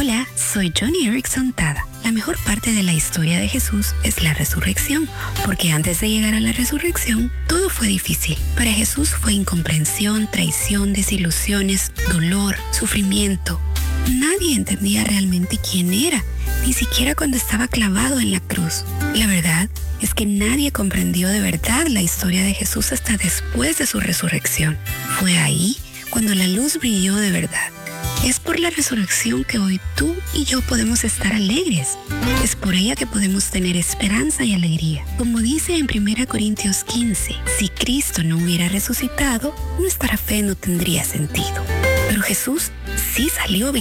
Hola, soy Johnny Erickson Tada. La mejor parte de la historia de Jesús es la resurrección, porque antes de llegar a la resurrección, todo fue difícil. Para Jesús fue incomprensión, traición, desilusiones, dolor, sufrimiento. Nadie entendía realmente quién era, ni siquiera cuando estaba clavado en la cruz. La verdad es que nadie comprendió de verdad la historia de Jesús hasta después de su resurrección. Fue ahí cuando la luz brilló de verdad. Es por la resurrección que hoy tú y yo podemos estar alegres. Es por ella que podemos tener esperanza y alegría. Como dice en 1 Corintios 15, si Cristo no hubiera resucitado, nuestra fe no tendría sentido. Pero Jesús sí salió